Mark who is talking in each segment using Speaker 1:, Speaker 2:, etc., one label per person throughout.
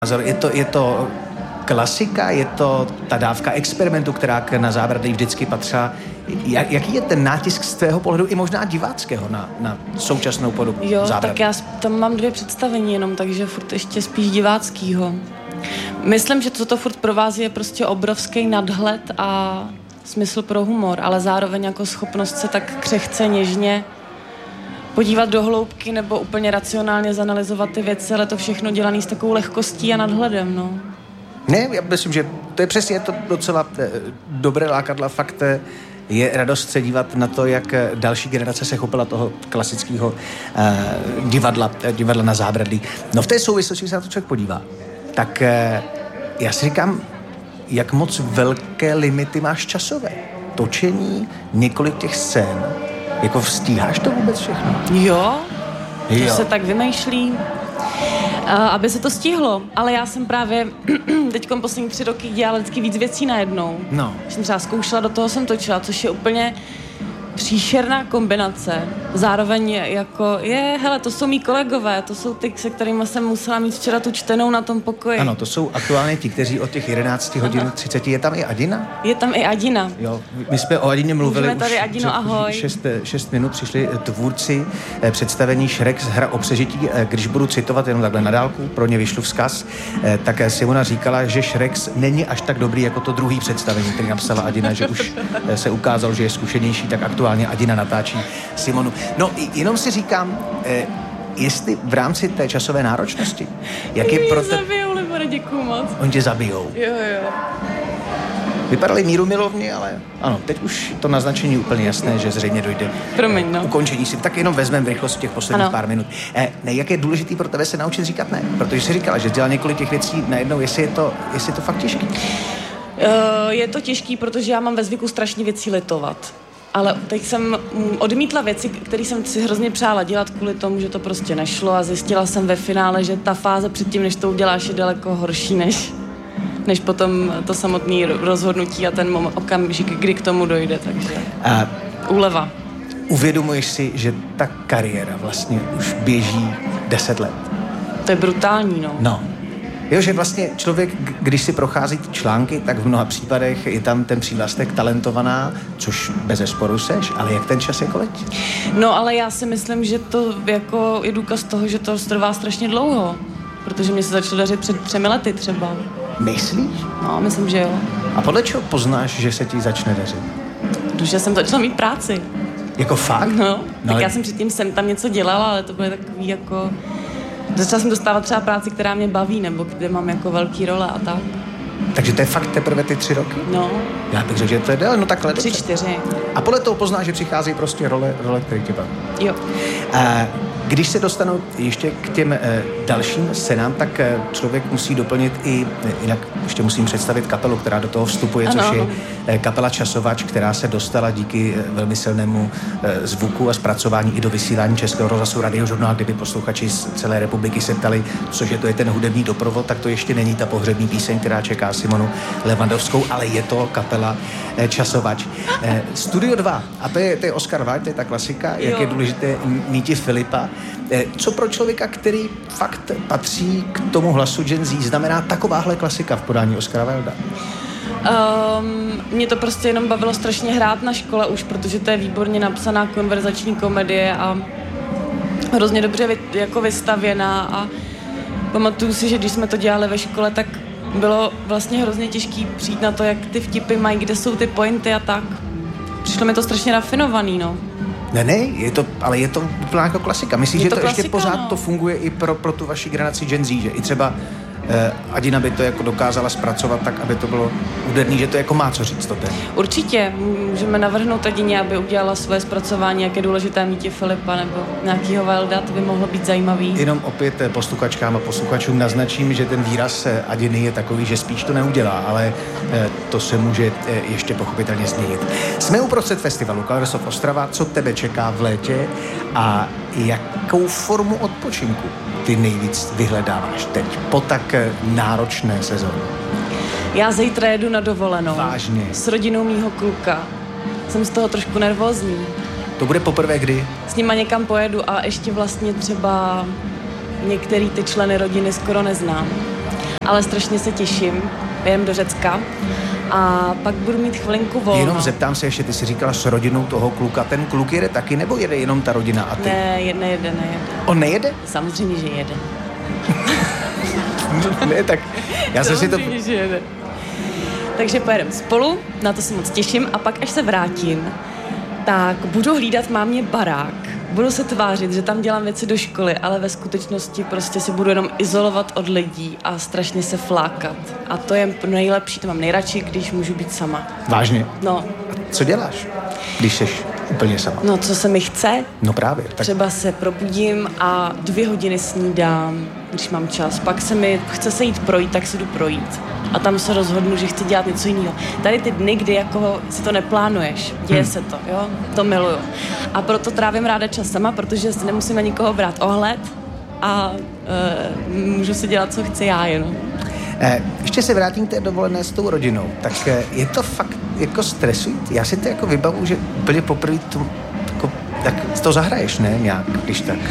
Speaker 1: názor? Je to klasika, je to ta dávka experimentu, která na Zábradlí vždycky patřila. Jaký je ten nátisk z tvého pohledu i možná diváckého na současnou podobu Zábradlí?
Speaker 2: Tak já tam mám 2 představení jenom, takže furt ještě spíš diváckýho. Myslím, že co to furt provází je prostě obrovský nadhled a smysl pro humor, ale zároveň jako schopnost se tak křehce, něžně podívat do hloubky nebo úplně racionálně zanalyzovat ty věci, ale to všechno dělaný s takovou lehkostí a nadhledem, no.
Speaker 1: Ne, já myslím, že to je přesně to docela dobré lákadla. Fakt je radost se dívat na to, jak další generace se chopila toho klasického divadla na Zábradlí. No v té souvislosti se na to člověk podívá. Tak já si říkám, jak moc velké limity máš časové. Točení, několik těch scén. Jako stíháš to vůbec všechno?
Speaker 2: Jo. To se tak vymýšlí, aby se to stihlo. Ale já jsem právě teďkom poslední 3 roky dělala vždycky víc věcí najednou.
Speaker 1: No.
Speaker 2: Jsem třeba zkoušela, do toho jsem točila, což je úplně příšerná kombinace. Zároveň jako, hele, to jsou mý kolegové, to jsou ty, se kterými jsem musela mít včera tu čtenou na tom pokoji.
Speaker 1: Ano, to jsou aktuálně ti, kteří od těch 11 hodin 30, je tam i Adina?
Speaker 2: Je tam i Adina.
Speaker 1: Jo, my jsme o Adině mluvili
Speaker 2: můžeme tady,
Speaker 1: už
Speaker 2: Adino, ahoj.
Speaker 1: 6 minut, přišli tvůrci představení Shrek z Hra o přežití. Když budu citovat jenom takhle na dálku, pro ně vyšlu vzkaz, tak Simona říkala, že Shrek není až tak dobrý jako to druhý představení, který napsala Adina, že už se ukázal, že je zkušenější, tak aktuálně Adina natáčí Simonu. No, jenom si říkám, jestli v rámci té časové náročnosti, jak je pro
Speaker 2: tebe... zabijou, Libore, děkuju moc.
Speaker 1: Oni tě zabijou.
Speaker 2: Jo.
Speaker 1: Vypadali mírumilovně, ale ano, teď už to naznačení úplně jasné, že zřejmě dojde k ukončení si. Tak jenom vezmeme v rychlosti těch posledních pár minut. Jak je důležitý pro tebe se naučit říkat ne? Protože jsi říkala, že dělal několik těch věcí najednou, jestli je to fakt těžký.
Speaker 2: Je to těžký, protože já mám ve zvyku strašně věcí litovat. Ale teď jsem odmítla věci, které jsem si hrozně přála dělat kvůli tomu, že to prostě nešlo a zjistila jsem ve finále, že ta fáze předtím, než to uděláš, je daleko horší, než potom to samotné rozhodnutí a ten okamžik, kdy k tomu dojde, takže úleva.
Speaker 1: Uvědomuješ si, že ta kariéra vlastně už běží 10 let?
Speaker 2: To je brutální, no.
Speaker 1: No. Jo, že vlastně člověk, když si prochází ty články, tak v mnoha případech je tam ten přívlastek talentovaná, což bezesporu seš, ale jak ten čas jako letí?
Speaker 2: No, ale já si myslím, že to jako je důkaz toho, že to trvá strašně dlouho, protože mě se začalo dařit před 3 lety třeba.
Speaker 1: Myslíš?
Speaker 2: No, myslím, že jo.
Speaker 1: A podle čeho poznáš, že se ti začne dařit?
Speaker 2: Protože jsem začala mít práci.
Speaker 1: Jako fakt?
Speaker 2: No, tak já jsem předtím tam něco dělala, ale to bylo takový jako... Začala jsem dostávat třeba práci, která mě baví, nebo kde mám jako velký role a tak.
Speaker 1: Takže to je fakt teprve ty 3 roky?
Speaker 2: No.
Speaker 1: Já bych řekl, že to je déle, no takhle.
Speaker 2: 3, 4.
Speaker 1: A podle toho poznáš, že přichází prostě role, které tě baví.
Speaker 2: Jo.
Speaker 1: Když se dostanu ještě k těm dalším scénám, tak člověk musí doplnit i, jinak ještě musím představit kapelu, která do toho vstupuje, což je kapela Časovač, která se dostala díky velmi silnému zvuku a zpracování i do vysílání Českého rozhlasu Radiožurnál. Kdyby posluchači z celé republiky se ptali, cože to je ten hudební doprovod, tak to ještě není ta pohřební píseň, která čeká Simonu Levandovskou, ale je to kapela Časovač. Studio 2, a to je Oscar Wilde, to je ta klasika, jak je důležité míti Filipa. Co pro člověka, který fakt patří k tomu hlasu Gen Z, znamená takováhle klasika v podání Oscara Wilda?
Speaker 2: Mě to prostě jenom bavilo strašně hrát na škole už, protože to je výborně napsaná konverzační komedie a hrozně dobře jako vystavěná a pamatuju si, že když jsme to dělali ve škole, tak bylo vlastně hrozně těžký přijít na to, jak ty vtipy mají, kde jsou ty pointy a tak. Přišlo mi to strašně rafinovaný, no.
Speaker 1: Ne, ale je to úplná jako klasika. Myslíš, že to
Speaker 2: klasika,
Speaker 1: ještě pořád
Speaker 2: no.
Speaker 1: To funguje i pro tu vaši generaci Gen Z, že i třeba Adina by to jako dokázala zpracovat tak, aby to bylo úderný, že to jako má co říct to téma.
Speaker 2: Určitě. Můžeme navrhnout Adině, aby udělala svoje zpracování, jak je důležité mít Filipa nebo nějakýho Wilda, to by mohlo být zajímavý.
Speaker 1: Jenom opět posluchačkám a posluchačům naznačím, že ten výraz Adiny je takový, že spíš to neudělá, ale to se může ještě pochopitelně změnit. Jsme uprostřed festivalu Colors of Ostrava. Co tebe čeká v létě a jakou formu odpočinku ty nejvíc vyhledáváš teď po tak náročné sezóně?
Speaker 2: Já zítra jedu na dovolenou.
Speaker 1: Vážně?
Speaker 2: S rodinou mýho kluka. Jsem z toho trošku nervózní.
Speaker 1: To bude poprvé kdy?
Speaker 2: S nima někam pojedu a ještě vlastně třeba některý ty členy rodiny skoro neznám. ale strašně se těším. Jdem do Řecka a pak budu mít chvilinku volno.
Speaker 1: Jenom zeptám se ještě, ty jsi říkala s rodinou toho kluka. Ten kluk jede taky, nebo jede jenom ta rodina a ty?
Speaker 2: Nejede.
Speaker 1: On nejede?
Speaker 2: Samozřejmě, že jede.
Speaker 1: Ne, tak já jsem si to...
Speaker 2: Že jede. Takže pojedeme spolu, na to se moc těším a pak, až se vrátím, tak budu hlídat mámě barák. Budu se tvářit, že tam dělám věci do školy, ale ve skutečnosti prostě si budu jenom izolovat od lidí a strašně se flákat. A to je nejlepší, to mám nejradši, když můžu být sama.
Speaker 1: Vážně?
Speaker 2: No.
Speaker 1: A co děláš, když jsi úplně sama?
Speaker 2: No, co se mi chce.
Speaker 1: No právě. Tak...
Speaker 2: Třeba se probudím a 2 hodiny snídám, když mám čas. Pak se mi chce se jít projít, tak se jdu projít. A tam se rozhodnu, že chci dělat něco jiného. Tady ty dny, kdy jako si to neplánuješ, děje se to, jo? To miluju. A proto trávím ráda čas sama, protože si nemusím na nikoho brát ohled a můžu si dělat, co chci já jenom.
Speaker 1: Ještě se vrátím k té dovolené s tou rodinou. Tak je to fakt jako stresující? Já si to jako vybavu, že úplně poprvé to, jako, tak to zahraješ, ne? Nějak, když tak.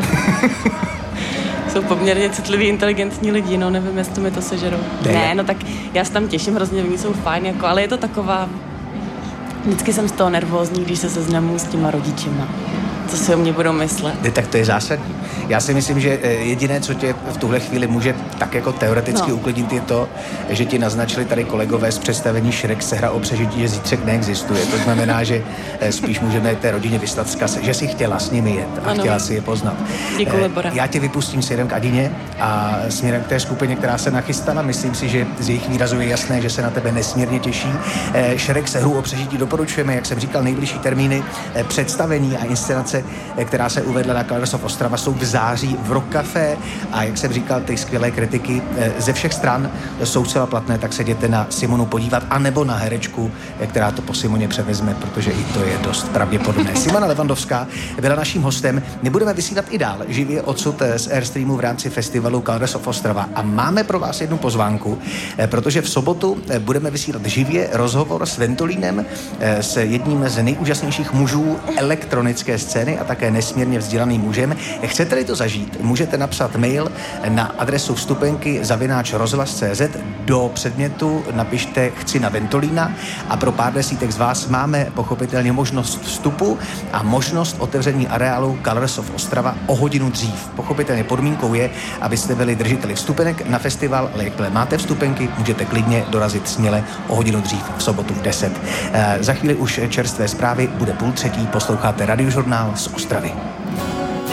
Speaker 2: Jsou poměrně citliví, inteligentní lidi, no nevím, jestli mi to sežerou. Ne, no tak já se tam těším hrozně, oni jsou fajn, jako, ale je to taková... Vždycky jsem z toho nervózní, když se seznamuji s těma rodičima. Co si o mě budou myslet.
Speaker 1: Tak to je zásadní. Já si myslím, že jediné, co tě v tuhle chvíli může tak jako teoreticky uklidnit, je to, že ti naznačili tady kolegové z představení Shrek se hra o přežití, že zítřek neexistuje. To znamená, že spíš můžeme té rodině vyslat vzkaz, že si chtěla s nimi jet a chtěla si je poznat.
Speaker 2: Děkuji, Libore.
Speaker 1: Já tě vypustím směrem k Adině a směrem k té skupině, která se nachystala. Myslím si, že z jejich výrazu je jasné, že se na tebe nesmírně těší. Shrek se hru o přežití doporučujeme, jak jsem říkal, nejbližší termíny představení a inscenace, která se uvedla na Colors of Ostrava, jsou v září v Rock Café a jak jsem říkal, ty skvělé kritiky ze všech stran jsou celá platné, tak se jděte na Simonu podívat, anebo na herečku, která to po Simoně převezme, protože i to je dost pravděpodobné. Simona Levandovská byla naším hostem. My budeme vysílat i dál živě odsud z Airstreamu v rámci festivalu Colors of Ostrava a máme pro vás jednu pozvánku, protože v sobotu budeme vysílat živě rozhovor s Ventolínem, s jedním z nejúžasnějších mužů elektronické scény a také nesmírně vzdělaným mužem. Chcete-li to zažít, můžete napsat mail na adresu vstupenky@rozhlas.cz, do předmětu napište chci na Ventolína a pro pár desítek z vás máme pochopitelně možnost vstupu a možnost otevření areálu Colors of Ostrava o hodinu dřív. Pochopitelně podmínkou je, abyste byli držiteli vstupenek na festival, ale jakmile máte vstupenky, můžete klidně dorazit směle o hodinu dřív v sobotu v 10. Za chvíli už čerstvé zprávy, bude 2:30, posloucháte Radiožurnál z Ostravy.